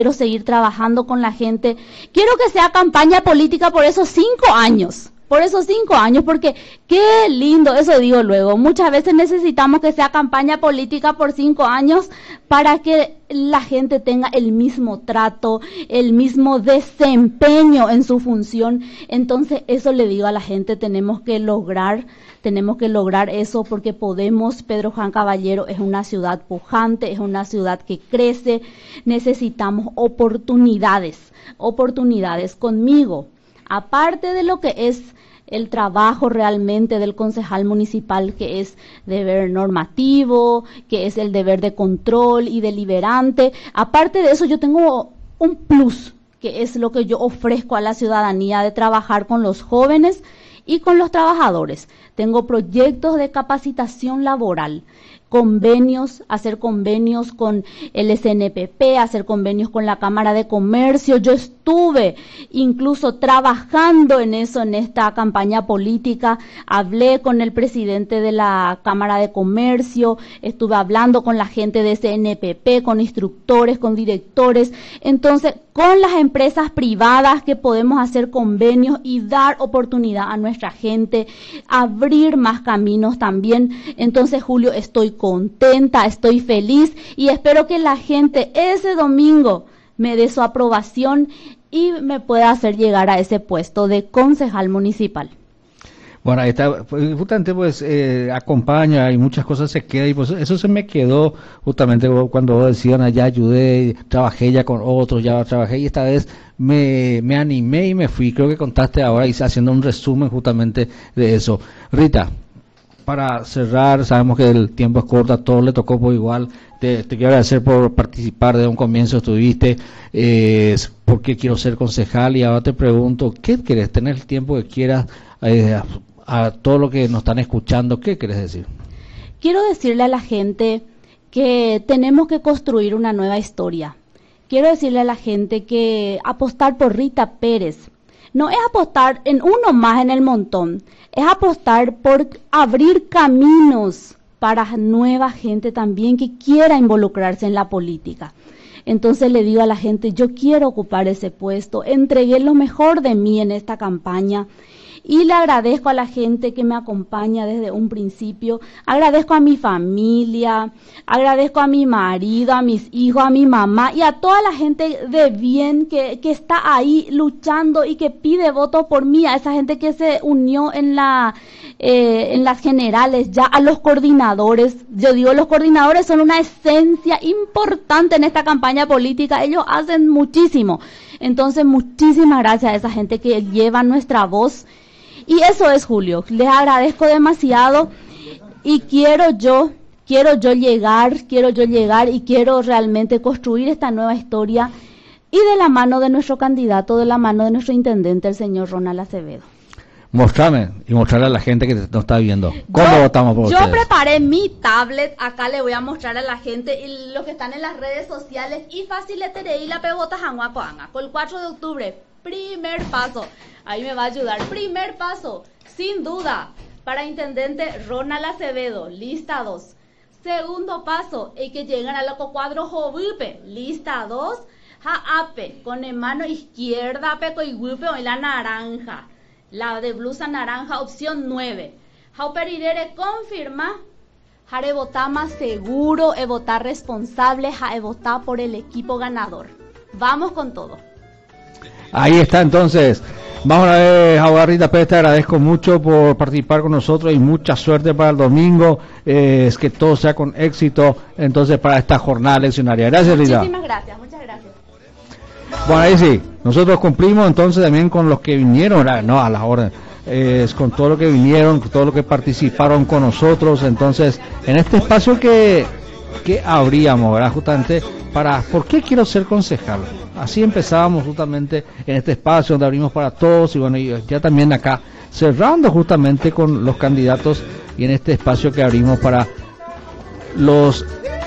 quiero seguir trabajando con la gente. Quiero que sea campaña política por esos 5 años. Por esos 5 años, porque qué lindo, eso digo luego. Muchas veces necesitamos que sea campaña política por 5 años para que la gente tenga el mismo trato, el mismo desempeño en su función. Entonces, eso le digo a la gente, tenemos que lograr eso porque podemos. Pedro Juan Caballero es una ciudad pujante, es una ciudad que crece. Necesitamos oportunidades conmigo. Aparte de lo que es el trabajo realmente del concejal municipal, que es deber normativo, que es el deber de control y deliberante, aparte de eso yo tengo un plus, que es lo que yo ofrezco a la ciudadanía, de trabajar con los jóvenes y con los trabajadores. Tengo proyectos de capacitación laboral, hacer convenios con el SNPP, hacer convenios con la Cámara de Comercio. Yo estuve incluso trabajando en eso, en esta campaña política. Hablé con el presidente de la Cámara de Comercio, estuve hablando con la gente de SNPP, con instructores, con directores. Entonces, con las empresas privadas que podemos hacer convenios y dar oportunidad a nuestra gente, abrir más caminos también. Entonces, Julio, estoy contenta, estoy feliz y espero que la gente ese domingo me dé su aprobación y me pueda hacer llegar a ese puesto de concejal municipal. Bueno, ahí está, justamente pues acompaña y muchas cosas se quedan y pues eso se me quedó justamente cuando vos decían allá ayudé, trabajé ya con otros, ya trabajé y esta vez me animé y me fui. Creo que contaste ahora y haciendo un resumen justamente de eso. Rita, para cerrar, sabemos que el tiempo es corto, a todos le tocó por igual. Te quiero agradecer por participar, desde un comienzo estuviste, porque quiero ser concejal y ahora te pregunto, ¿qué quieres? Tener el tiempo que quieras, a todo lo que nos están escuchando, ¿qué quieres decir? Quiero decirle a la gente que tenemos que construir una nueva historia. Quiero decirle a la gente que apostar por Rita Pérez no es apostar en uno más en el montón, es apostar por abrir caminos para nueva gente también que quiera involucrarse en la política. Entonces le digo a la gente, yo quiero ocupar ese puesto, entregué lo mejor de mí en esta campaña y le agradezco a la gente que me acompaña desde un principio, agradezco a mi familia, agradezco a mi marido, a mis hijos, a mi mamá y a toda la gente de bien que está ahí luchando y que pide votos por mí, a esa gente que se unió en las generales, ya a los coordinadores. Yo digo, los coordinadores son una esencia importante en esta campaña política, ellos hacen muchísimo. Entonces, muchísimas gracias a esa gente que lleva nuestra voz. Y eso es, Julio, les agradezco demasiado y quiero yo llegar y quiero realmente construir esta nueva historia y de la mano de nuestro candidato, de la mano de nuestro intendente, el señor Ronald Acevedo. Mostrarle a la gente que nos está viendo cómo votamos por ustedes. Yo preparé mi tablet, acá le voy a mostrar a la gente y los que están en las redes sociales y facilitaré la pebota janguacoanga. Por el 4 de octubre, primer paso, ahí me va a ayudar, primer paso, sin duda, para intendente Ronald Acevedo, lista 2. Segundo paso, el que llegan a loco cuadro jovipe, lista 2, jaape, con el mano izquierda, peco y guipe o la naranja. La de blusa naranja, opción 9. Jauperirere confirma. Jare votar más seguro, e votar responsable, jare votar por el equipo ganador. Vamos con todo. Ahí está entonces. Vamos a ver, Rita Pérez, te agradezco mucho por participar con nosotros y mucha suerte para el domingo. Es que todo sea con éxito entonces para esta jornada eleccionaria. Gracias, Rita. Muchísimas gracias, muchas gracias. Bueno, ahí sí, nosotros cumplimos entonces también con los que vinieron, no a las órdenes, con todo lo que vinieron, con todo lo que participaron con nosotros. Entonces, en este espacio que abríamos, ¿verdad? Justamente para, ¿por qué quiero ser concejal? Así empezábamos justamente en este espacio donde abrimos para todos y bueno, y ya también acá cerrando justamente con los candidatos y en este espacio que abrimos para los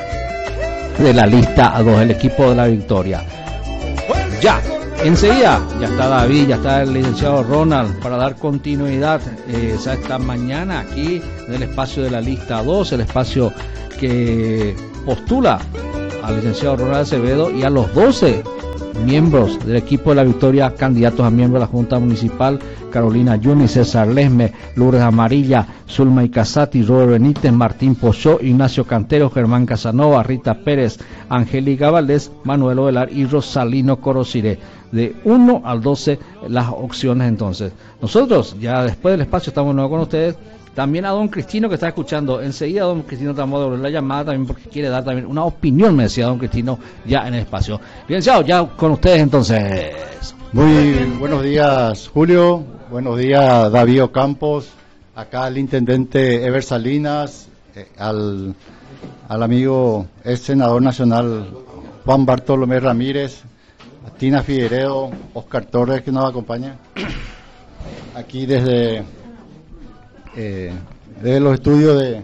de la lista 2, el equipo de la victoria. Ya, enseguida, ya está David, ya está el licenciado Ronald para dar continuidad esta mañana aquí en el espacio de la lista 2, el espacio que postula al licenciado Ronald Acevedo y a los 12 miembros del equipo de la Victoria, candidatos a miembros de la Junta Municipal: Carolina Yuni, César Lesme, Lourdes Amarilla, Zulma Icazati, Robert Benítez, Martín Pochó, Ignacio Cantero, Germán Casanova, Rita Pérez, Angélica Valdés, Manuel Ovelar y Rosalino Corosiré. De 1 al 12 las opciones. Entonces nosotros ya después del espacio estamos de nuevo con ustedes. También a don Cristino, que está escuchando. Enseguida don Cristino estamos a devolver la llamada también porque quiere dar también una opinión, me decía don Cristino, ya en el espacio. Bien, ya con ustedes entonces. Muy buenos días, Julio. Buenos días, David Ocampos. Acá el intendente Ever Salinas, al amigo ex senador nacional Juan Bartolomé Ramírez, a Tina Figueredo, Oscar Torres, que nos acompaña aquí desde los estudios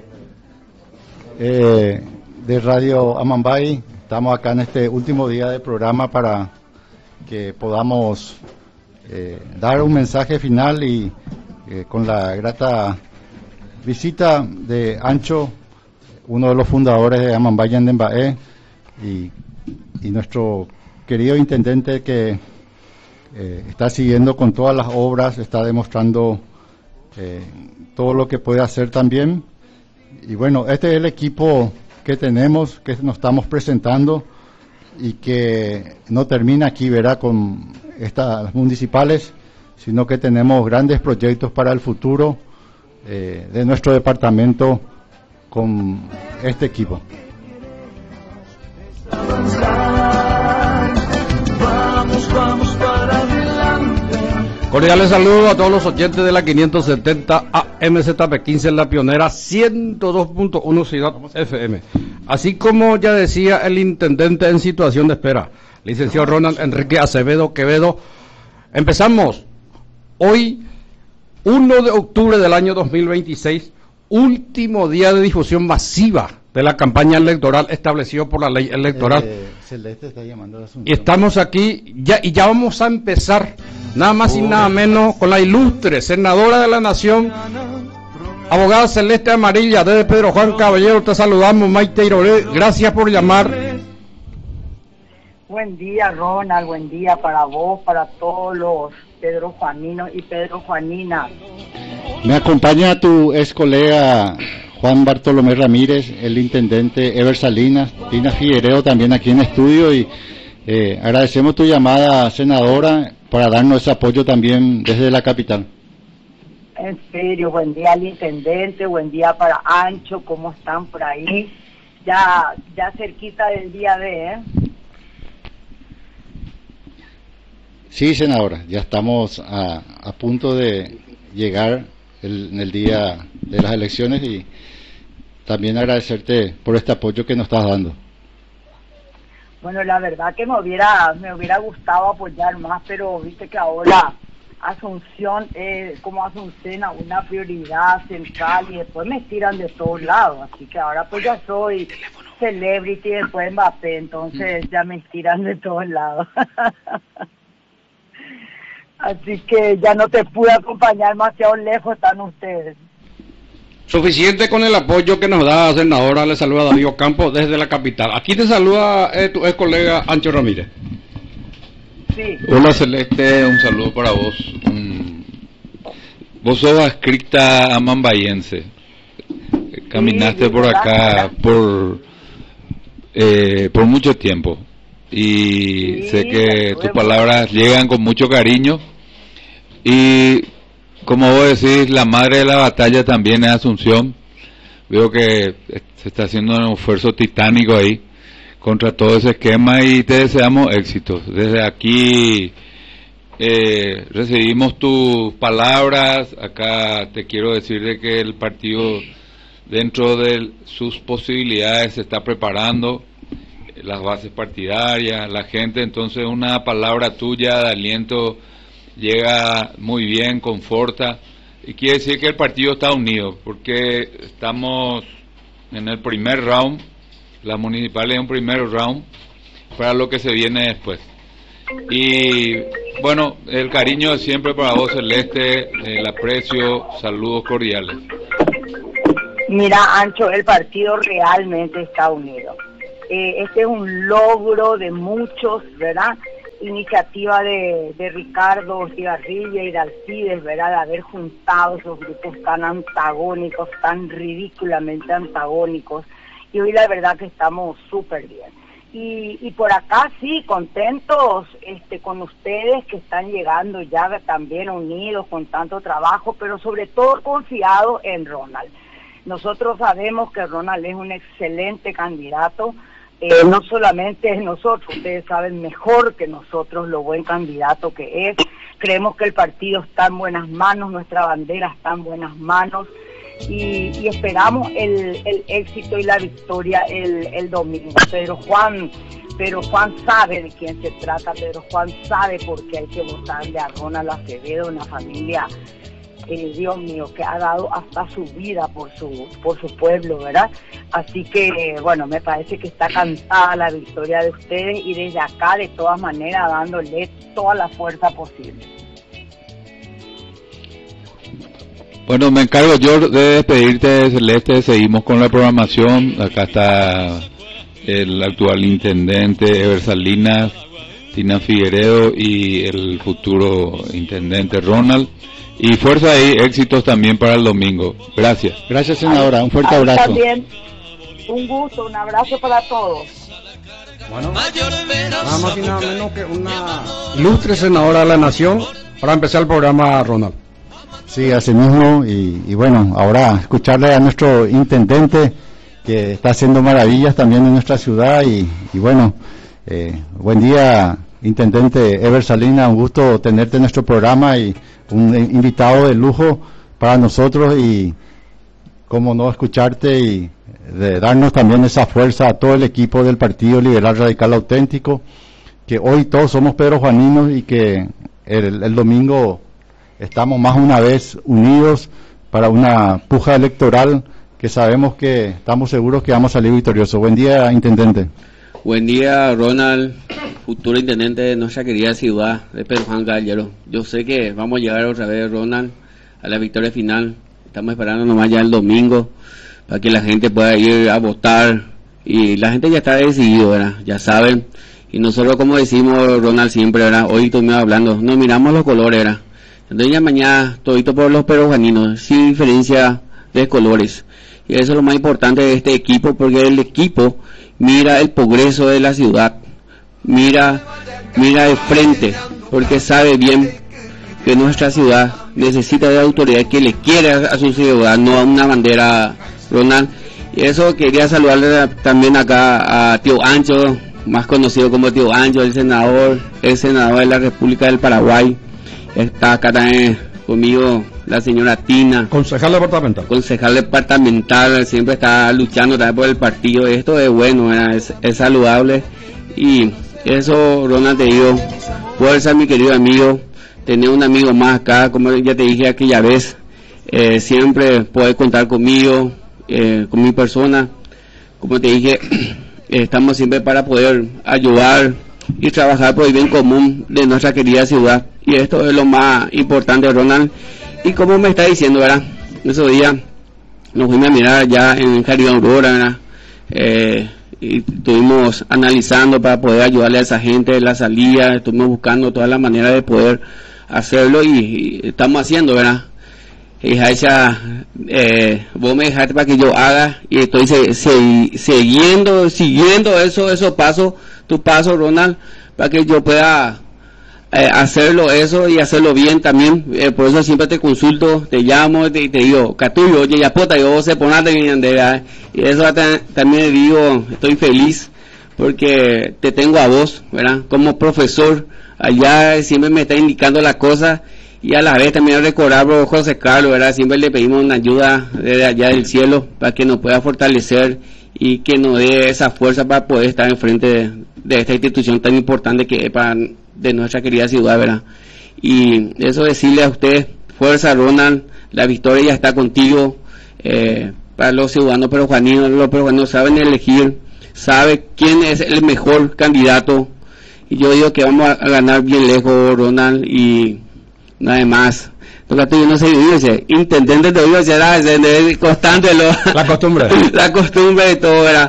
de Radio Amambay. Estamos acá en este último día de programa para que podamos dar un mensaje final y con la grata visita de Ancho, uno de los fundadores de Amambay Yandembae, y nuestro querido intendente que está siguiendo con todas las obras, está demostrando todo lo que puede hacer también. Y bueno, este es el equipo que tenemos, que nos estamos presentando y que no termina aquí, verá, con estas municipales, sino que tenemos grandes proyectos para el futuro de nuestro departamento con este equipo. Vamos para adelante. Cordiales saludos a todos los oyentes de la 570 AMZP15 en la Pionera 102.1 Ciudad FM. Así como ya decía el intendente en situación de espera, licenciado Ronald Enrique Acevedo Quevedo, empezamos hoy, 1 de octubre del año 2026, último día de difusión masiva de la campaña electoral establecido por la ley electoral. Celeste está llamando a Asunción. Y estamos aquí ya vamos a empezar, nada más y nada menos, con la ilustre senadora de la Nación, abogada Celeste Amarilla, desde Pedro Juan Caballero. Te saludamos, Maite Iroré, gracias por llamar. Buen día, Ronald, buen día para vos, para todos los Pedro Juaninos y Pedro Juaninas. Me acompaña tu ex colega Juan Bartolomé Ramírez, el intendente Ever Salinas, Tina Figueredo también aquí en estudio, y agradecemos tu llamada, senadora, para darnos ese apoyo también desde la capital. En serio, buen día al intendente, buen día para Ancho, ¿cómo están por ahí? Ya cerquita del día de, Sí, senadora, ya estamos a punto de llegar en el día de las elecciones, y también agradecerte por este apoyo que nos estás dando. Bueno, la verdad que me hubiera gustado apoyar más, pero viste que ahora Asunción como Azucena una prioridad central y después me tiran de todos lados, así que ahora pues ya soy celebrity después Mbappé, entonces ya me tiran de todos lados. Así que ya no te pude acompañar, demasiado lejos están ustedes. Suficiente con el apoyo que nos da, senadora. Le saluda David Ocampo desde la capital. Aquí te saluda tu ex colega Ancho Ramírez. Sí. Hola Celeste, un saludo para vos. Vos sos adscrita amambayense. Caminaste sí, por acá por mucho tiempo. Y sé que tus palabras llegan con mucho cariño. Y como vos decís, la madre de la batalla también es Asunción. Veo que se está haciendo un esfuerzo titánico ahí contra todo ese esquema y te deseamos éxitos. Desde aquí recibimos tus palabras. Acá te quiero decir de que el partido, dentro de sus posibilidades, se está preparando, las bases partidarias, la gente. Entonces una palabra tuya de aliento llega muy bien, conforta, y quiere decir que el partido está unido, porque estamos en el primer round, la municipal es un primer round para lo que se viene después. Y bueno, el cariño de siempre para vos, Celeste, el aprecio, saludos cordiales. Mira, Ancho, el partido realmente está unido. Este es un logro de muchos, ¿verdad? iniciativa de Ricardo Cigarrilla y de Alcides, ¿verdad? De haber juntado esos grupos tan antagónicos, tan ridículamente antagónicos, y hoy la verdad que estamos súper bien. Y por acá sí, contentos con ustedes que están llegando ya también unidos con tanto trabajo, pero sobre todo confiados en Ronald. Nosotros sabemos que Ronald es un excelente candidato. No solamente es nosotros, ustedes saben mejor que nosotros lo buen candidato que es. Creemos que el partido está en buenas manos, nuestra bandera está en buenas manos, y esperamos el éxito y la victoria el domingo. Pedro Juan sabe de quién se trata, Pedro Juan sabe por qué hay que votarle a Ronald Acevedo, una familia, Dios mío, que ha dado hasta su vida por su pueblo, ¿verdad? Así que, bueno, me parece que está cantada la victoria de ustedes, y desde acá, de todas maneras, dándole toda la fuerza posible. Bueno, me encargo yo de despedirte, Celeste. Seguimos con la programación. Acá está el actual intendente Ever Salinas, Tina Figueredo y el futuro intendente Ronald. Y fuerza ahí, éxitos también para el domingo. Gracias. Gracias, senadora. Un fuerte abrazo. También, un gusto, un abrazo para todos. Bueno, nada más y nada menos que una ilustre senadora de la Nación para empezar el programa, Ronald. Sí, así mismo. Y bueno, ahora escucharle a nuestro intendente, que está haciendo maravillas también en nuestra ciudad. Y bueno, buen día, intendente Ever Salinas. Un gusto tenerte en nuestro programa y un invitado de lujo para nosotros, y cómo no escucharte y de darnos también esa fuerza a todo el equipo del Partido Liberal Radical Auténtico, que hoy todos somos pedrojuaninos y que el domingo estamos más una vez unidos para una puja electoral que sabemos que estamos seguros que vamos a salir victoriosos. Buen día, intendente. Buen día, Ronald, futuro intendente de nuestra querida ciudad de Pedro Juan Caballero. Yo sé que vamos a llegar otra vez, Ronald, a la victoria final. Estamos esperando nomás ya el domingo para que la gente pueda ir a votar, y la gente ya está decidida, ¿verdad? Ya saben. Y nosotros, como decimos, Ronald, siempre, ¿verdad? Hoy estuvimos hablando, nos miramos los colores, ¿verdad? Entonces ya mañana, todito por los pedrojuaninos, sin diferencia de colores. Y eso es lo más importante de este equipo, porque el equipo mira el progreso de la ciudad, mira de frente, porque sabe bien que nuestra ciudad necesita de autoridad que le quiere a su ciudad, no a una bandera, Ronald. Y eso quería saludarle también acá a Tío Ancho, más conocido como Tío Ancho, el senador de la República del Paraguay. Está acá también conmigo la señora Tina, concejal departamental, siempre está luchando también por el partido. Esto es bueno, es saludable, y eso, Ronald, te digo, fuerza, mi querido amigo, tener un amigo más acá, como ya te dije aquella vez, siempre puedes contar conmigo, con mi persona, como te dije, estamos siempre para poder ayudar y trabajar por el bien común de nuestra querida ciudad, y esto es lo más importante, Ronald. Y como me está diciendo, ¿verdad? Esos días nos fuimos a mirar ya en Caridad Aurora, ¿verdad? Y estuvimos analizando para poder ayudarle a esa gente de la salida, estuvimos buscando todas las maneras de poder hacerlo, y estamos haciendo, ¿verdad? Hija esa, vos me dejaste para que yo haga, y estoy siguiendo esos pasos, tu paso, Ronald, para que yo pueda hacerlo eso y hacerlo bien también. Por eso siempre te consulto, te llamo y te digo, Catuyo, oye, ya pota, yo sé ponerte y eso también digo, estoy feliz porque te tengo a vos, ¿verdad? Como profesor, allá siempre me está indicando las cosas, y a la vez también recordar por José Carlos, ¿verdad? Siempre le pedimos una ayuda desde allá del cielo para que nos pueda fortalecer y que nos dé esa fuerza para poder estar enfrente de esta institución tan importante que es para de nuestra querida ciudad, ¿verdad? Y eso, decirle a usted, fuerza, Ronald, la victoria ya está contigo. Para los ciudadanos pedrojuaninos, los pedrojuaninos saben elegir, saben quién es el mejor candidato, y yo digo que vamos a ganar bien lejos, Ronald, y nada más. Porque tú no sé, dice, intendente te digo, será constante la costumbre de todo, ¿verdad?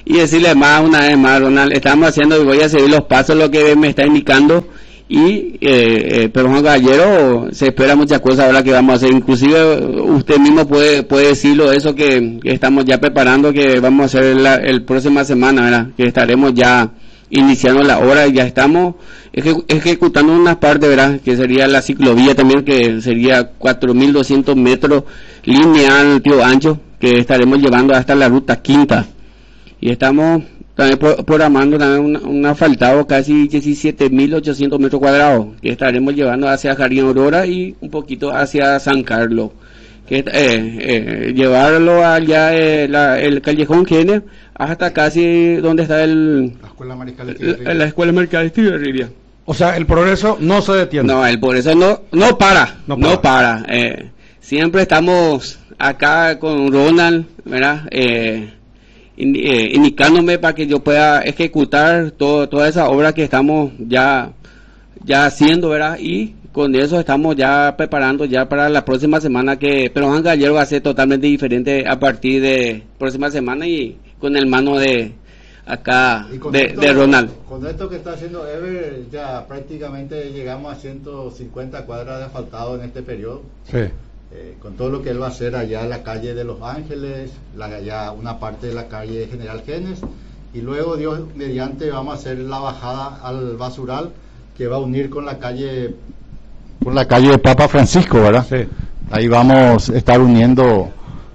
y decirle más una vez más, Ronald, estamos haciendo y voy a seguir los pasos, lo que me está indicando, y pero Juan Caballero, se espera muchas cosas ahora que vamos a hacer, inclusive usted mismo puede decirlo, eso que estamos ya preparando, que vamos a hacer el próxima semana, ¿verdad? Que estaremos ya iniciando la obra, y ya estamos ejecutando unas partes, ¿verdad? Que sería la ciclovía también, que sería 4.200 metros lineal, tío ancho, que estaremos llevando hasta la ruta quinta, y estamos también programando también un asfaltado casi 17.800 metros cuadrados, que estaremos llevando hacia Jardín Aurora y un poquito hacia San Carlos, que llevarlo allá el callejón Gene hasta casi donde está la escuela Mariscal de Rivia. O sea, el progreso no se detiene. No, el progreso no para. Siempre estamos acá con Ronald, ¿verdad? Indicándome para que yo pueda ejecutar toda esa obra que estamos ya haciendo, ¿verdad? Y con eso estamos ya preparando ya para la próxima semana, pero Juan Gallero va a ser totalmente diferente a partir de próxima semana, y con el mano de acá de Ronald. Con esto que está haciendo Ever, ya prácticamente llegamos a 150 cuadras de asfaltado en este periodo. Sí. Con todo lo que él va a hacer allá en la calle de Los Ángeles, allá una parte de la calle General Genes, y luego Dios mediante vamos a hacer la bajada al basural que va a unir con la calle Papa Francisco, ¿verdad? Sí. Ahí vamos a estar uniendo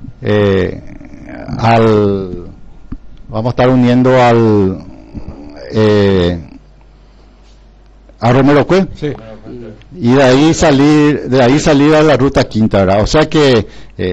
a Romero Cue. Sí. Y de ahí salir a la ruta quinta, ¿verdad? O sea que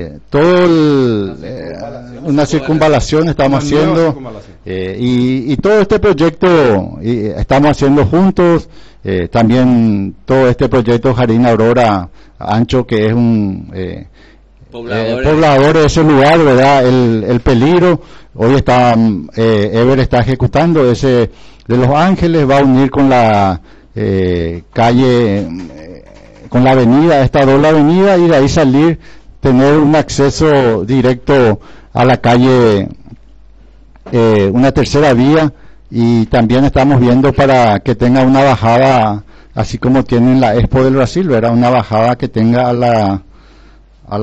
una circunvalación estamos haciendo, y todo este proyecto estamos haciendo juntos, también todo este proyecto Jardín Aurora Ancho, que es un poblador de ese lugar, ¿verdad? El peligro, hoy Ever está ejecutando ese de Los Ángeles, va a unir con la calle, con la avenida, esta doble avenida, y de ahí salir, tener un acceso directo a la calle, una tercera vía, y también estamos viendo para que tenga una bajada, así como tienen la Expo del Brasil, ¿verdad? Una bajada que tenga a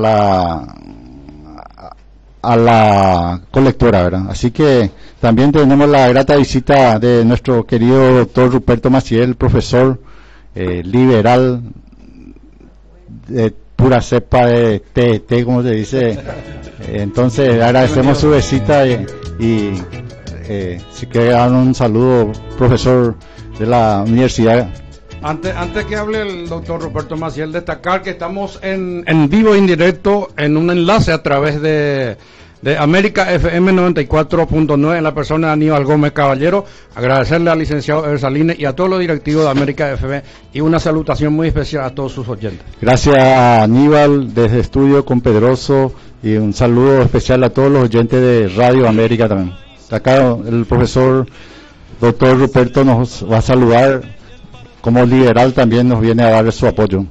la colectora, ¿verdad? Así que también tenemos la grata visita de nuestro querido doctor Ruperto Maciel, profesor liberal de pura cepa de TET, como se dice. Entonces agradecemos su visita, y si quiere dar un saludo, profesor de la universidad. Antes que hable el doctor Ruperto Maciel, destacar que estamos en vivo e indirecto en un enlace a través de América FM 94.9 en la persona de Aníbal Gómez Caballero. Agradecerle al licenciado Ever Salinas y a todos los directivos de América FM, y una salutación muy especial a todos sus oyentes. Gracias a Aníbal desde Estudio con Pedroso, y un saludo especial a todos los oyentes de Radio América también. Acá el profesor doctor Ruperto nos va a saludar. Como liberal también nos viene a dar su apoyo.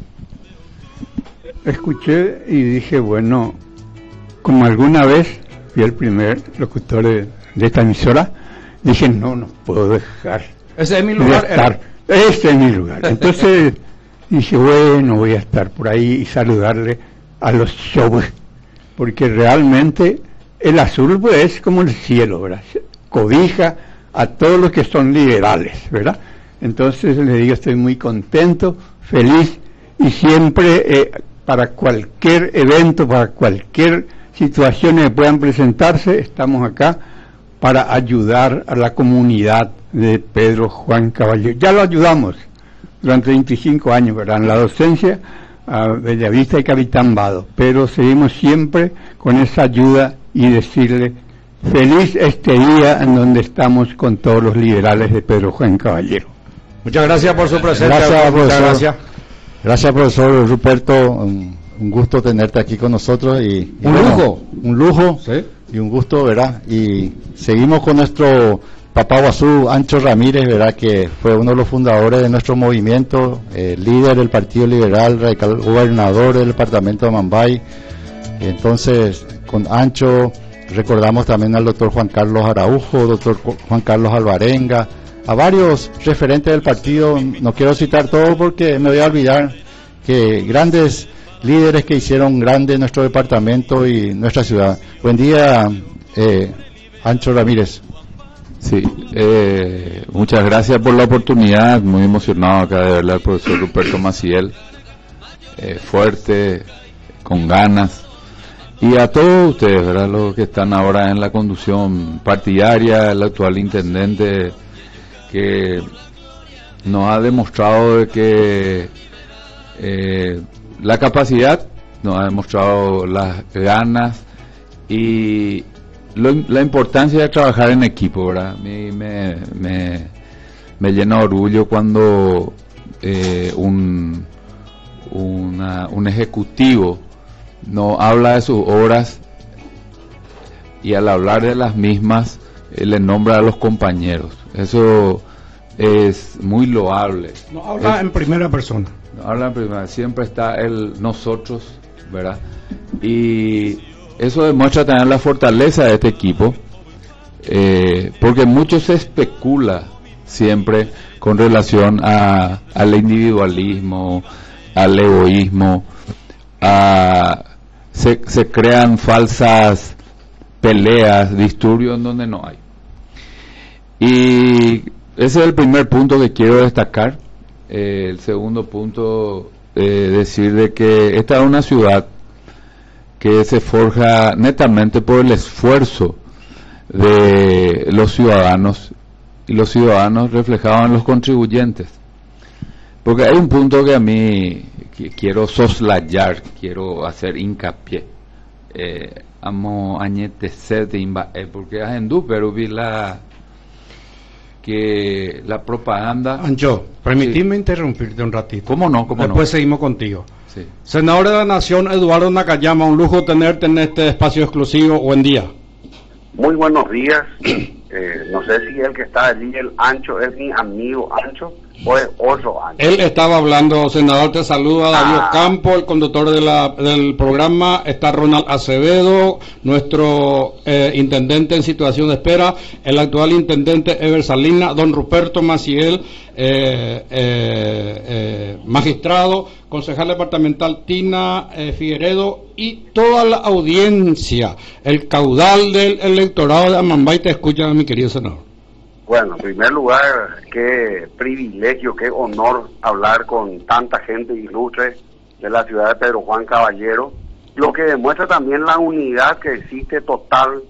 Escuché y dije, bueno, como alguna vez fui el primer locutor de esta emisora, dije, no puedo dejar. Ese es mi lugar. Este es mi lugar. Entonces dije, bueno, voy a estar por ahí y saludarle a los shows, porque realmente el azul pues es como el cielo, ¿verdad? Cobija a todos los que son liberales, ¿verdad? Entonces le digo, estoy muy contento, feliz, y siempre para cualquier evento, para cualquier situación que puedan presentarse, estamos acá para ayudar a la comunidad de Pedro Juan Caballero. Ya lo ayudamos durante 25 años, ¿verdad? En la docencia a Bellavista y Capitán Vado, pero seguimos siempre con esa ayuda, y decirle feliz este día en donde estamos con todos los liberales de Pedro Juan Caballero. Muchas gracias por su presencia. Gracias, profesor. Gracias, profesor Ruperto. Un gusto tenerte aquí con nosotros. Un lujo ¿sí? Y un gusto, ¿verdad? Y seguimos con nuestro papá Guazú, Ancho Ramírez, ¿verdad? Que fue uno de los fundadores de nuestro movimiento, líder del Partido Liberal, radical, gobernador del departamento de Mambay. Entonces, con Ancho, recordamos también al doctor Juan Carlos Araujo, doctor Juan Carlos Alvarenga, a varios referentes del partido. No quiero citar todos porque me voy a olvidar, que grandes líderes que hicieron grande nuestro departamento y nuestra ciudad. Buen día, Ancho Ramírez. Sí, muchas gracias por la oportunidad, muy emocionado acá de verle al profesor Ruperto Maciel, fuerte, con ganas, y a todos ustedes, ¿verdad?, los que están ahora en la conducción partidaria, el actual intendente, que nos ha demostrado de que la capacidad, nos ha demostrado las ganas y la importancia de trabajar en equipo, ¿verdad? A mí me llena de orgullo cuando un ejecutivo no habla de sus obras y al hablar de las mismas le nombra a los compañeros. Eso es muy loable. No habla en primera persona. No habla en primera, siempre está el nosotros, ¿verdad? Y eso demuestra tener la fortaleza de este equipo, porque mucho se especula siempre con relación al individualismo, al egoísmo, se crean falsas peleas, disturbios en donde no hay. Y ese es el primer punto que quiero destacar. El segundo punto, decir de que esta es una ciudad que se forja netamente por el esfuerzo de los ciudadanos y los ciudadanos reflejados en los contribuyentes. Porque hay un punto que a mí quiero soslayar, quiero hacer hincapié. Amo añete sete porque es hindú, pero vi la propaganda. Ancho, permitidme interrumpirte un ratito. ¿Cómo no? Después seguimos contigo. Sí. Senador de la Nación, Eduardo Nakayama, un lujo tenerte en este espacio exclusivo. Buen día. Muy buenos días. No sé si el que está allí, el Ancho, es mi amigo Ancho o es otro Ancho. Él estaba hablando, senador, te saluda Darío Campo, el conductor del programa, está Ronald Acevedo, nuestro intendente en situación de espera, el actual intendente Ever Salinas, don Ruperto Maciel, magistrado, concejal departamental Tina Figueredo y toda la audiencia, el caudal del electorado de Amambay te escucha, mi querido senador. Bueno, en primer lugar, qué privilegio, qué honor hablar con tanta gente ilustre de la ciudad de Pedro Juan Caballero, lo que demuestra también la unidad que existe total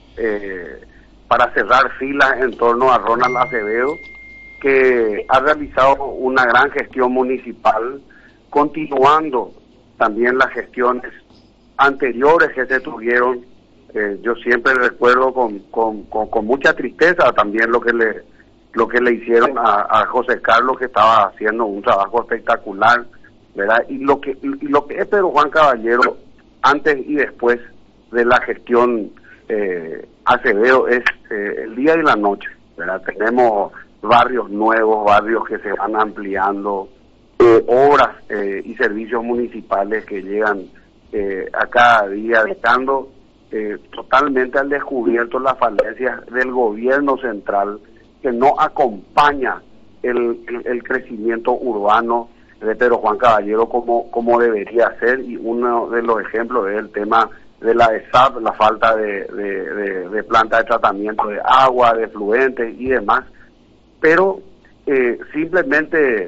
para cerrar filas en torno a Ronald Acevedo, que ha realizado una gran gestión municipal, continuando también las gestiones anteriores que se tuvieron. Yo siempre recuerdo con mucha tristeza también lo que le hicieron a José Carlos, que estaba haciendo un trabajo espectacular, ¿verdad? Y lo que es Pedro Juan Caballero antes y después de la gestión Acevedo es el día y la noche, ¿verdad? Tenemos barrios nuevos, barrios que se van ampliando, obras y servicios municipales que llegan a cada día, dejando totalmente al descubierto las falencias del gobierno central, que no acompaña el crecimiento urbano de Pedro Juan Caballero como debería ser. Y uno de los ejemplos es el tema de la ESAP, la falta de planta de tratamiento de agua, de efluentes y demás. Pero simplemente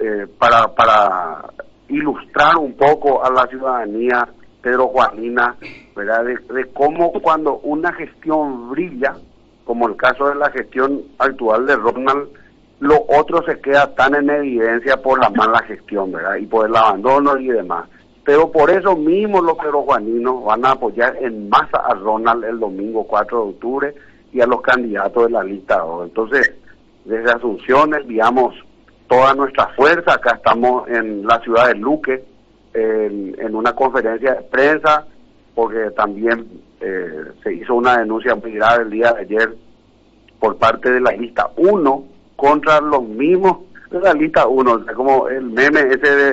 para ilustrar un poco a la ciudadanía pedrojuanina, ¿verdad? De cómo cuando una gestión brilla, como el caso de la gestión actual de Ronald, lo otro se queda tan en evidencia por la mala gestión, ¿verdad? Y por el abandono y demás. Pero por eso mismo los pedrojuaninos van a apoyar en masa a Ronald el domingo 4 de octubre y a los candidatos de la lista 2. Entonces, desde Asunción enviamos toda nuestra fuerza. Acá estamos en la ciudad de Luque, en una conferencia de prensa, porque también se hizo una denuncia muy grave el día de ayer por parte de la lista 1 contra los mismos de la lista 1, o sea, como el meme ese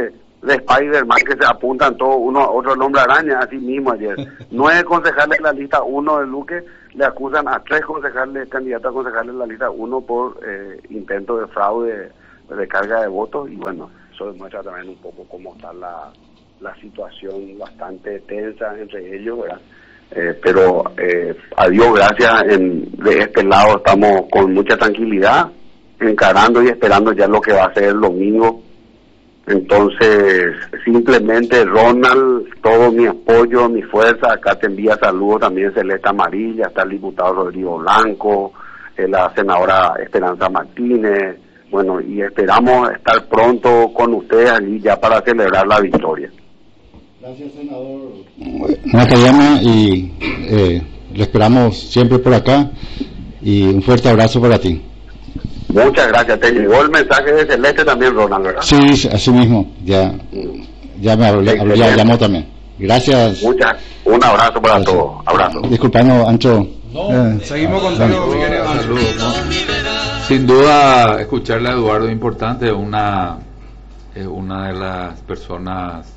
de Spider-Man que se apuntan todos uno a otro, el hombre araña, así mismo ayer. 9 concejales de la lista 1 de Luque le acusan a 3 concejales, candidatos a concejales de la lista 1 por intento de fraude de carga de votos, y bueno, eso demuestra también un poco cómo está la situación bastante tensa entre ellos, ¿verdad? Pero a Dios gracias, de este lado estamos con mucha tranquilidad, encarando y esperando ya lo que va a ser el domingo. Entonces, simplemente, Ronald, todo mi apoyo, mi fuerza, acá te envía saludos también Celeste Amarilla, está el diputado Rodrigo Blanco, la senadora Esperanza Martínez, bueno, y esperamos estar pronto con ustedes allí ya para celebrar la victoria. Gracias, senador Nakayama, y le esperamos siempre por acá, y un fuerte abrazo para ti. Muchas gracias. Te llegó el mensaje de Celeste también, Ronald, ¿verdad? Sí, así mismo, ya me llamó también. Gracias. Un abrazo para todos. Abrazo. Disculpando, Ancho. Seguimos contigo, saludos. Sin duda, escucharle a Eduardo es importante, es una de las personas,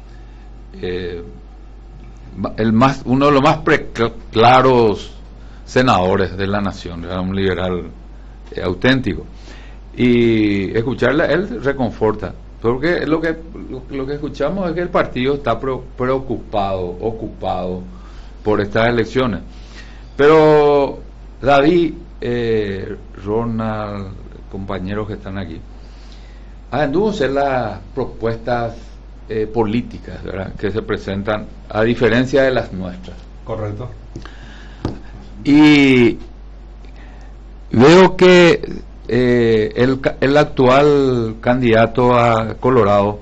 uno de los más claros senadores de la nación, era un liberal auténtico, y escucharle a él reconforta, porque lo que escuchamos es que el partido está ocupado por estas elecciones. Pero David, Ronald, compañeros que están aquí, anduvo a ser las propuestas políticas, ¿verdad?, que se presentan, a diferencia de las nuestras. Correcto. Y veo que el actual candidato a Colorado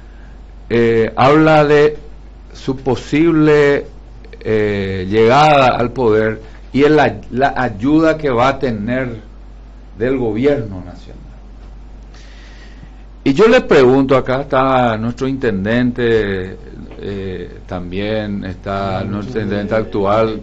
habla de su posible llegada al poder y la ayuda que va a tener del gobierno nacional. Y yo le pregunto, acá está nuestro intendente, también está nuestro intendente actual,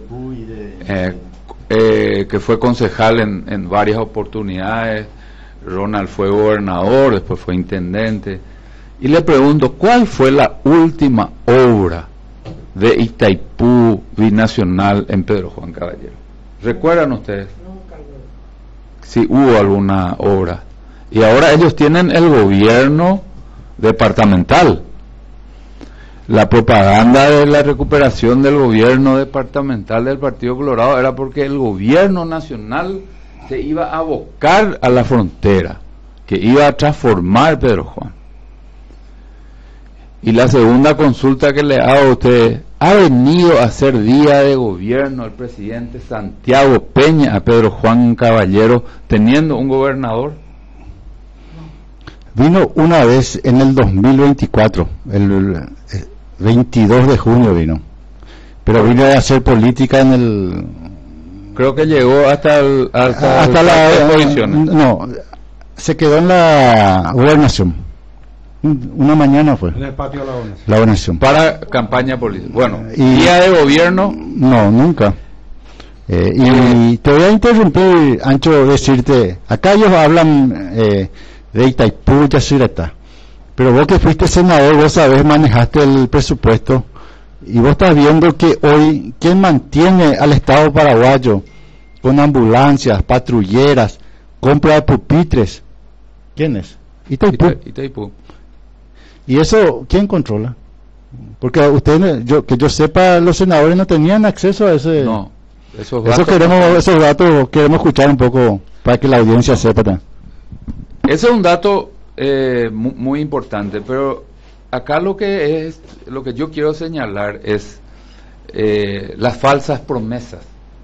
que fue concejal en varias oportunidades. Ronald fue gobernador, después fue intendente, y le pregunto, ¿cuál fue la última obra de Itaipú binacional en Pedro Juan Caballero? ¿Recuerdan ustedes? Si hubo alguna obra. Y ahora ellos tienen el gobierno departamental. La propaganda de la recuperación del gobierno departamental del Partido Colorado era porque el gobierno nacional se iba a abocar a la frontera, que iba a transformar Pedro Juan. Y la segunda consulta que le hago a usted, ¿ha venido a hacer día de gobierno el presidente Santiago Peña a Pedro Juan Caballero teniendo un gobernador? Vino una vez en el 2024, el 22 de junio vino, pero vino a hacer política en el... Creo que llegó hasta la oposición. No, se quedó en la gobernación. Una mañana fue. En el patio de la gobernación. Para campaña política. Bueno, día de gobierno. No, nunca. Y te voy a interrumpir, Ancho, decirte, acá ellos hablan de Itaipú, Yacyretá, pero vos que fuiste senador, vos sabés, manejaste el presupuesto, y vos estás viendo que hoy, ¿quién mantiene al Estado paraguayo con ambulancias, patrulleras, compra de pupitres? ¿Quién es? Itaipú. ¿Y eso quién controla? Porque ustedes, que yo sepa, los senadores no tenían acceso a ese... No, esos datos queremos escuchar un poco para que la audiencia sepa también. Ese es un dato muy importante, pero acá lo que yo quiero señalar es las falsas promesas.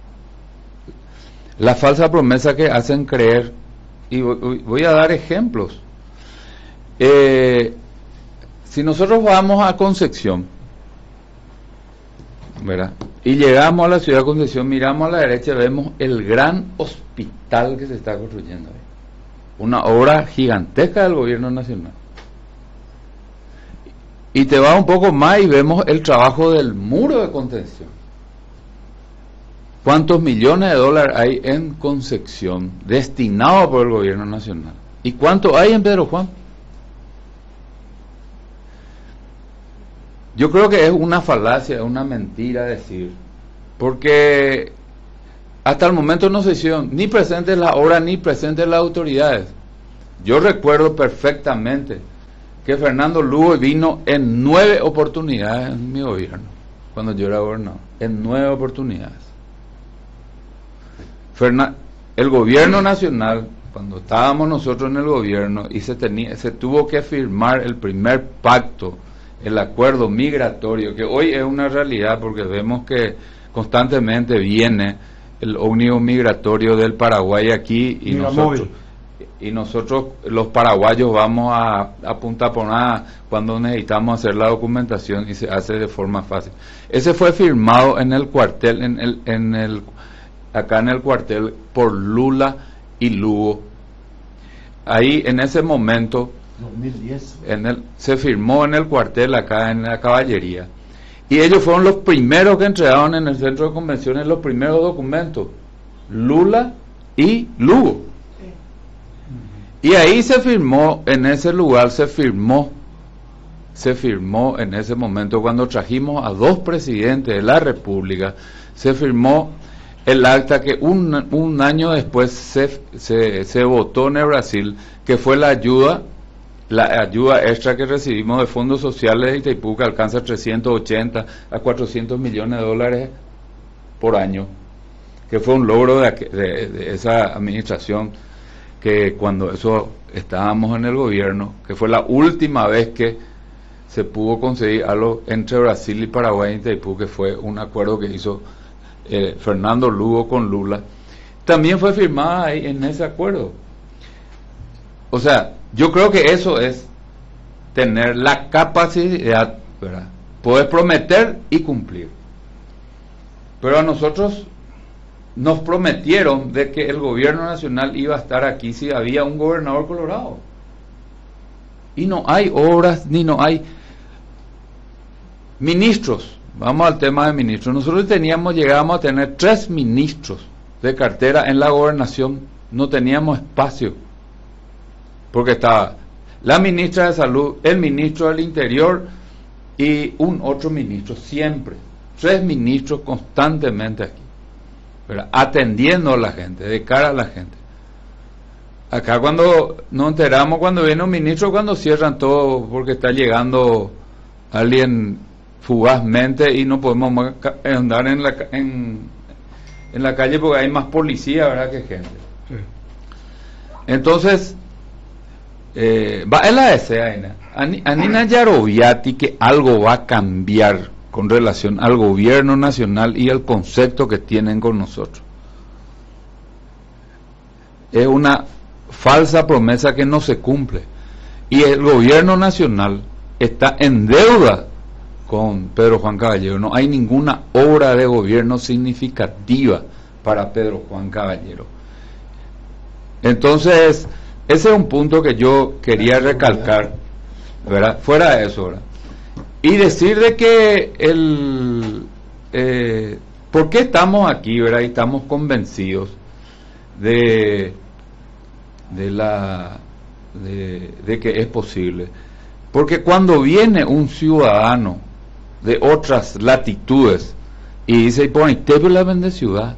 Las falsas promesas que hacen creer, y voy a dar ejemplos. Si nosotros vamos a Concepción, ¿verdad?, y llegamos a la ciudad de Concepción, miramos a la derecha, vemos el gran hospital que se está construyendo ahí. Una obra gigantesca del gobierno nacional. Y te vas un poco más y vemos el trabajo del muro de contención. ¿Cuántos millones de dólares hay en Concepción destinados por el gobierno nacional? ¿Y cuánto hay en Pedro Juan? Yo creo que es una falacia, una mentira decir, porque hasta el momento no se hicieron ni presentes las obras ni presentes las autoridades. Yo recuerdo perfectamente que Fernando Lugo vino en 9 oportunidades en mi gobierno, cuando yo era gobernador, en 9 oportunidades. El gobierno nacional, cuando estábamos nosotros en el gobierno y se tuvo que firmar el primer pacto, el acuerdo migratorio, que hoy es una realidad porque vemos que constantemente viene el ómnibus migratorio del Paraguay aquí y nosotros los paraguayos vamos a punta por nada cuando necesitamos hacer la documentación y se hace de forma fácil. Ese fue firmado en el cuartel, acá en el cuartel por Lula y Lugo. Ahí en ese momento 2010 se firmó en el cuartel acá en la caballería y ellos fueron los primeros que entregaron en el centro de convenciones los primeros documentos, Lula y Lugo, y ahí se firmó, en ese lugar se firmó en ese momento, cuando trajimos a 2 presidentes de la República, se firmó el acta que un año después se votó en el Brasil, que fue la ayuda extra que recibimos de fondos sociales de Itaipú, que alcanza 380 a 400 millones de dólares por año, que fue un logro de esa administración, que cuando estábamos en el gobierno, que fue la última vez que se pudo conseguir algo entre Brasil y Paraguay en Itaipú, que fue un acuerdo que hizo Fernando Lugo con Lula, también fue firmada ahí en ese acuerdo. O sea, yo creo que eso es tener la capacidad, ¿verdad?, poder prometer y cumplir. Pero a nosotros nos prometieron de que el gobierno nacional iba a estar aquí si había un gobernador colorado, y no hay obras ni no hay ministros. Vamos al tema de ministros. Nosotros llegábamos a tener 3 ministros de cartera en la gobernación, no teníamos espacio, porque estaba la ministra de Salud, el ministro del Interior y un otro ministro, siempre 3 ministros constantemente aquí, ¿verdad?, atendiendo a la gente, de cara a la gente. Acá cuando nos enteramos, cuando viene un ministro, cuando cierran todo porque está llegando alguien fugazmente y no podemos más andar en la calle porque hay más policía, ¿verdad?, que gente. Sí. Entonces va en la desea Anina Yaroviati que algo va a cambiar con relación al gobierno nacional y el concepto que tienen con nosotros. Es una falsa promesa que no se cumple, y el gobierno nacional está en deuda con Pedro Juan Caballero. No hay ninguna obra de gobierno significativa para Pedro Juan Caballero. Entonces ese es un punto que yo quería recalcar, ¿verdad?, fuera de eso, ¿verdad?, y decir de que ¿por qué estamos aquí, verdad?, y estamos convencidos de que es posible. Porque cuando viene un ciudadano de otras latitudes y dice, y por ahí te la vende ciudad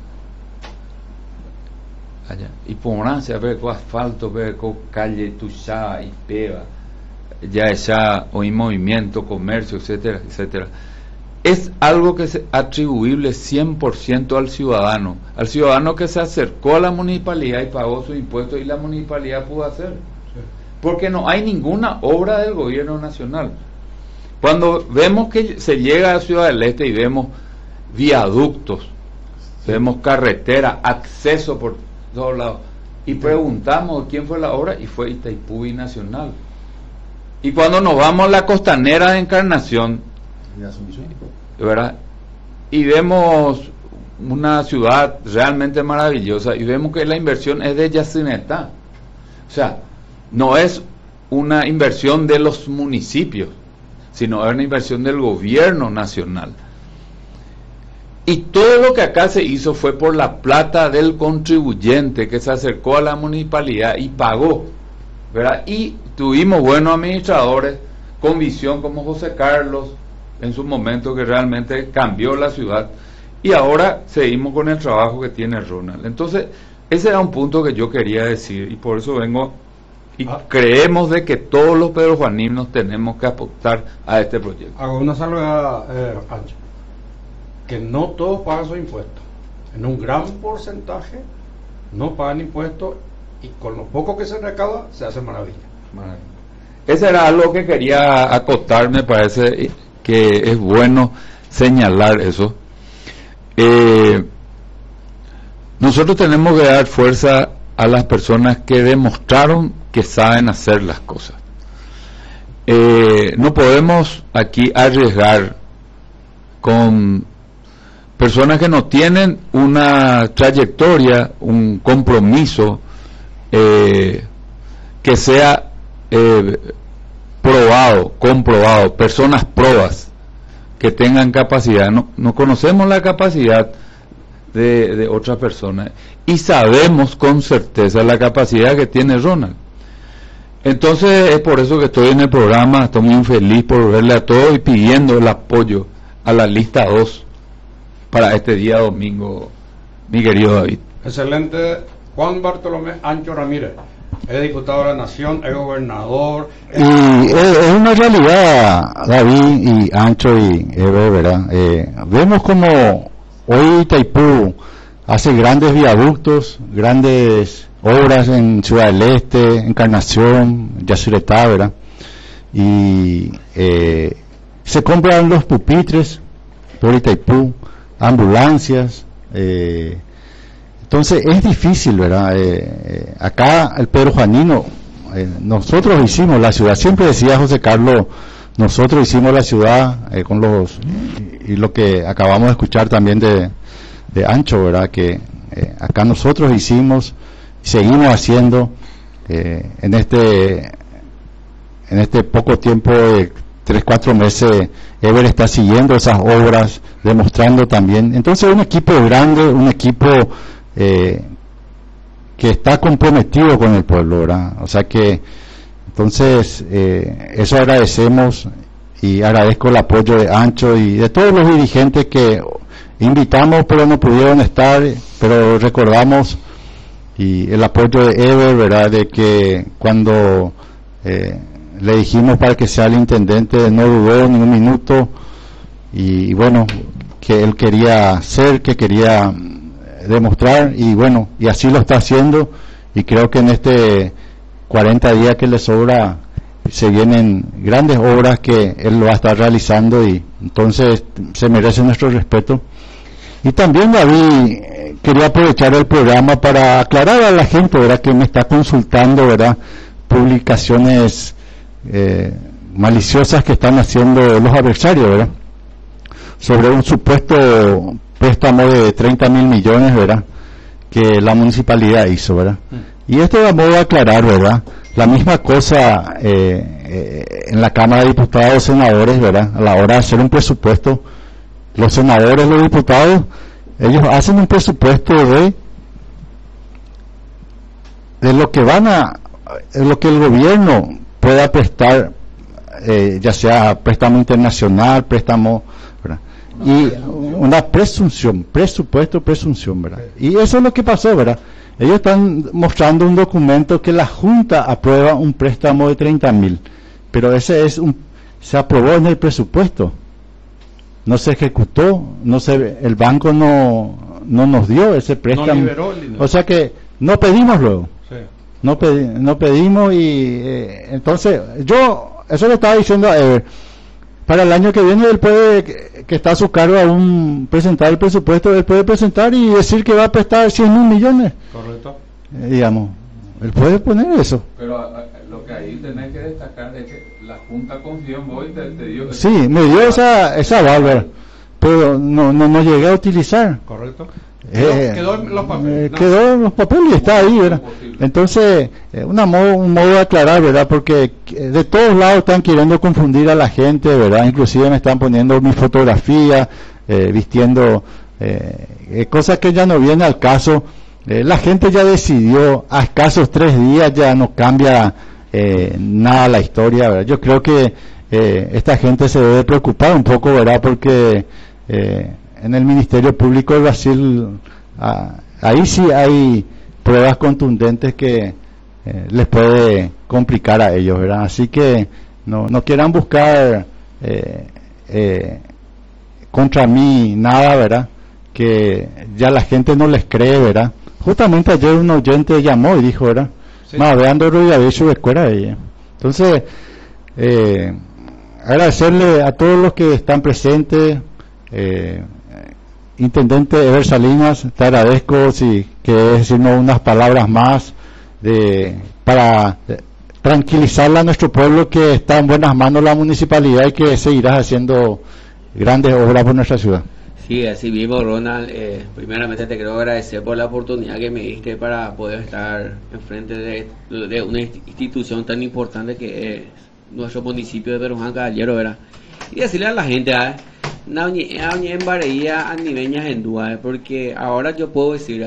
allá, y ponerse a ver con asfalto, ver con calle tuya y peba ya o en movimiento, comercio, etcétera, etcétera, es algo que es atribuible 100% al ciudadano que se acercó a la municipalidad y pagó sus impuestos, y la municipalidad pudo hacer, porque no hay ninguna obra del gobierno nacional. Cuando vemos que se llega a Ciudad del Este y vemos viaductos, vemos carretera, acceso por todos lados, y preguntamos quién fue la obra, y fue Itaipú Binacional. Y cuando nos vamos a la costanera de Encarnación, ¿verdad?, y vemos una ciudad realmente maravillosa, y vemos que la inversión es de Yacinetá, o sea, no es una inversión de los municipios, sino es una inversión del gobierno nacional. Y todo lo que acá se hizo fue por la plata del contribuyente que se acercó a la municipalidad y pagó, ¿verdad? Y tuvimos buenos administradores con visión como José Carlos, en su momento, que realmente cambió la ciudad, y ahora seguimos con el trabajo que tiene Ronald. Entonces, ese era un punto que yo quería decir, y por eso vengo, y creemos de que todos los pedrojuaninos tenemos que aportar a este proyecto. Hago una salvedad, Ancho, que no todos pagan sus impuestos. En un gran porcentaje no pagan impuestos, y con lo poco que se recauda se hace maravilla. Ese era algo que quería acotar, me parece que es bueno señalar eso. Nosotros tenemos que dar fuerza a las personas que demostraron que saben hacer las cosas. No podemos aquí arriesgar con personas que no tienen una trayectoria, un compromiso que sea probado, comprobado, personas probas que tengan capacidad. No conocemos la capacidad de otras personas y sabemos con certeza la capacidad que tiene Ronald. Entonces es por eso que estoy en el programa, estoy muy feliz por verle a todos y pidiendo el apoyo a la lista 2 para este día domingo, mi querido David. Excelente. Juan Bartolomé Ancho Ramírez, es diputado de la Nación, es gobernador. Y es una realidad, David y Ancho y Eber, ¿verdad? Vemos como hoy Itaipú hace grandes viaductos, grandes obras en Ciudad del Este, Encarnación, Yacyretá, ¿verdad? Y se compran los pupitres por Itaipú, ambulancias, entonces es difícil, ¿verdad? Acá el pedrojuanino, nosotros hicimos la ciudad, siempre decía José Carlos, nosotros hicimos la ciudad con los, y lo que acabamos de escuchar también de Ancho, ¿verdad? Que acá nosotros hicimos, seguimos haciendo, en este poco tiempo de 3-4 meses, Eber está siguiendo esas obras, demostrando también. Entonces un equipo grande, un equipo que está comprometido con el pueblo, ¿verdad? O sea que, entonces, eso agradecemos, y agradezco el apoyo de Ancho y de todos los dirigentes que invitamos pero no pudieron estar, pero recordamos, y el apoyo de Eber, ¿verdad? De que cuando le dijimos para que sea el intendente, no dudó ni un minuto, y bueno, que él quería ser, que quería demostrar, y bueno, y así lo está haciendo, y creo que en este 40 días que le sobra se vienen grandes obras que él lo va a estar realizando, y entonces se merece nuestro respeto. Y también, David, quería aprovechar el programa para aclarar a la gente, ¿verdad?, que me está consultando, ¿verdad?, publicaciones maliciosas que están haciendo los adversarios, ¿verdad?, sobre un supuesto préstamo de 30.000 millones, ¿verdad?, que la municipalidad hizo, ¿verdad? Y esto vamos a aclarar, ¿verdad? La misma cosa en la Cámara de Diputados y Senadores, ¿verdad? A la hora de hacer un presupuesto, los senadores, los diputados, ellos hacen un presupuesto de lo que lo que el gobierno pueda prestar, ya sea préstamo internacional, préstamo, ¿verdad?, y una presunción, presupuesto, presunción, ¿verdad? Y eso es lo que pasó, ¿verdad? Ellos están mostrando un documento que la Junta aprueba un préstamo de 30.000, pero ese se aprobó en el presupuesto, no se ejecutó, el banco no nos dio ese préstamo, no liberó el dinero. O sea que no pedimos luego, sí. no pedimos, y entonces eso le estaba diciendo a Eber, para el año que viene él puede, que está a su cargo aún presentar el presupuesto, él puede presentar y decir que va a prestar 100.000 millones. Correcto. Digamos, él puede poner eso. Pero lo que ahí tenés que destacar es que la Junta confió en vos y te dio... Sí, me dio esa válvula, pero no llegué a utilizar. Correcto. Quedó en los papeles. Quedó en los papeles y está ahí, ¿verdad? Entonces, un modo de aclarar, ¿verdad? Porque de todos lados están queriendo confundir a la gente, ¿verdad? Inclusive me están poniendo mi fotografía, vistiendo cosas que ya no viene al caso. La gente ya decidió, a escasos 3 días ya no cambia nada la historia, ¿verdad? Yo creo que esta gente se debe preocupar un poco, ¿verdad? Porque en el Ministerio Público de Brasil, ahí sí hay pruebas contundentes que les puede complicar a ellos, ¿verdad? Así que no quieran buscar contra mí nada, ¿verdad? Que ya la gente no les cree, ¿verdad? Justamente ayer un oyente llamó y dijo, ¿verdad? Sí. Ma, veando de su escuela ella. Entonces, agradecerle a todos los que están presentes. Intendente Eber Salinas, te agradezco si querés decirnos unas palabras más para tranquilizarle a nuestro pueblo que está en buenas manos la municipalidad y que seguirás haciendo grandes obras por nuestra ciudad. Sí, así mismo, Ronald. Primeramente te quiero agradecer por la oportunidad que me diste para poder estar enfrente de una institución tan importante que es nuestro municipio de Pedro Juan Caballero, ¿verdad? Y decirle a la gente, en Bareía, a niveñas en duda, porque ahora yo puedo decir,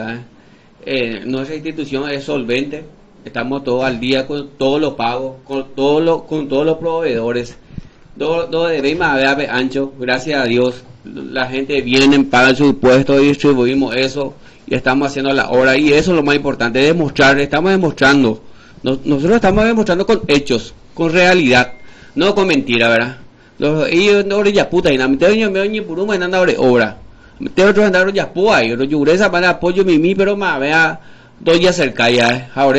nuestra institución es solvente, estamos todos al día con todos los pagos, con todos los proveedores, todo de más ancho, gracias a Dios. La gente viene, paga su impuesto y distribuimos eso y estamos haciendo la obra, y eso es lo más importante, demostrar, estamos demostrando, nosotros estamos demostrando con hechos, con realidad, no con mentira, ¿verdad? Ellos no ya puta y nada, me oye por una nada obra, te otros andaron ya pua y los yuresa para apoyo mimi, pero más vea doy ya cerca ya, ahora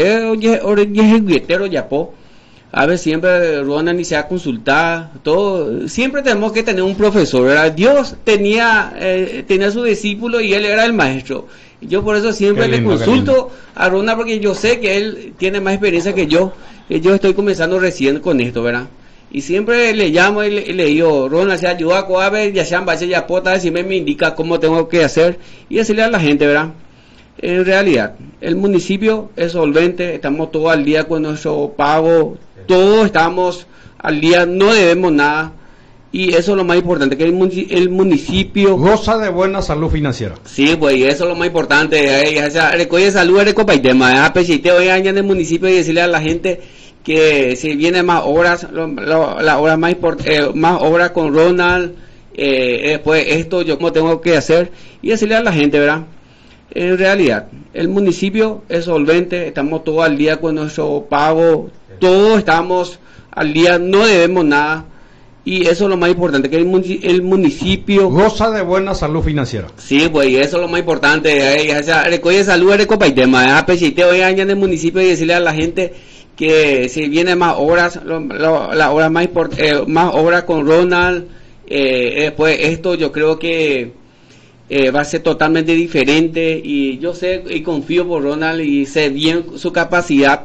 es guietero ya po. A ver, siempre Ronald ni se ha consultado, todo, siempre tenemos que tener un profesor, ¿verdad? Dios tenía su discípulo y él era el maestro. Yo por eso siempre le consulto a Ronald, porque yo sé que él tiene más experiencia que yo estoy comenzando recién con esto, ¿verdad? Y siempre le llamo y le digo, Ronald, se ayuda a ver, ya sean baches, ya potas, si me indica cómo tengo que hacer y decirle a la gente, ¿verdad? En realidad, el municipio es solvente, estamos todos al día con nuestro pago, todos estamos al día, no debemos nada, y eso es lo más importante, que el municipio goza de buena salud financiera. Sí, pues, y eso es lo más importante, recoge salud, recopaitema, hoy año en el municipio y decirle a la gente que si vienen más obras, las obras más obras con Ronald, después esto yo como tengo que hacer, y decirle a la gente, ¿verdad? En realidad, el municipio es solvente, estamos todos al día con nuestro pago, todos estamos al día, no debemos nada, y eso es lo más importante, que el municipio goza de buena salud financiera. Sí, pues, y eso es lo más importante, recoge salud, recopaitema, hoy año en el municipio y decirle a la gente que si vienen más obras, las obras más obras con Ronald, después esto yo creo que va a ser totalmente diferente, y yo sé y confío por Ronald y sé bien su capacidad,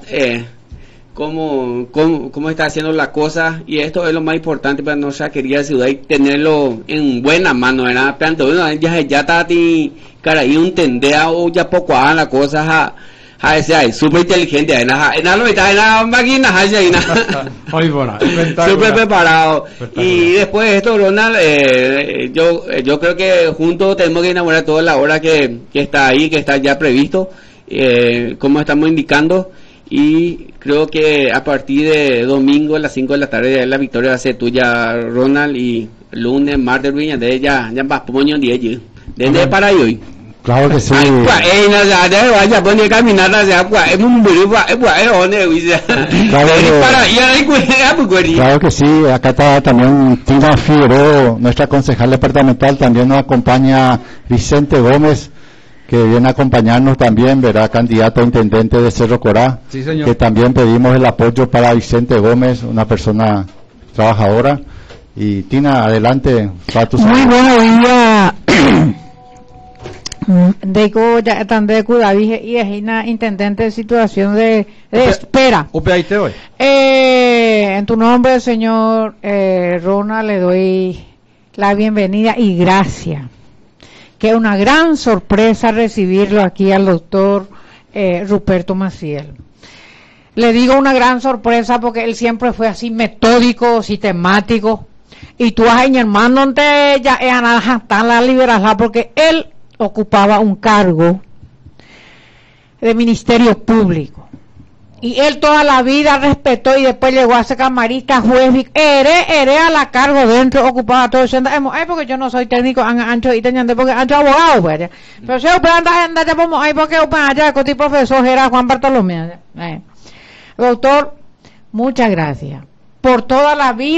cómo está haciendo la cosa, y esto es lo más importante para nuestra querida ciudad y tenerlo en buena mano, ¿verdad? Tanto ya está cara y un tendea o ya poco a la cosa es súper inteligente, en la máquina súper preparado. Y después de esto, Ronald, yo creo que juntos tenemos que inaugurar toda la obra que está ahí, que está ya previsto, como estamos indicando, y creo que a partir de domingo a las 5 de la tarde la victoria va a ser tuya, Ronald, y lunes, martes, ya va poño desde para hoy. Claro que sí. Claro que sí. Acá está también Tina Figueroa, nuestra concejal departamental. También nos acompaña Vicente Gómez, que viene a acompañarnos también, ¿verdad? Candidato a intendente de Cerro Corá. Sí, señor. Que también pedimos el apoyo para Vicente Gómez, una persona trabajadora. Y Tina, adelante. Muy buenos días. Deco ya están de Cudaví y es una intendente de situación de espera. En tu nombre, señor Ronald, le doy la bienvenida y gracias. Que es una gran sorpresa recibirlo aquí al doctor Ruperto Maciel. Le digo una gran sorpresa porque él siempre fue así metódico, sistemático, y tú a mi hermano te ya tan la liberarla porque él ocupaba un cargo de ministerio público y él toda la vida respetó y después llegó a ser camarista, juez, eré a la cargo dentro, ocupaba todo eso, porque yo no soy técnico, ancho y teniendo, porque ancho abogado, pues, pero si usted anda ya como ahí, porque allá, con tipo profesor era Juan Bartolomé, doctor, muchas gracias por toda la vida.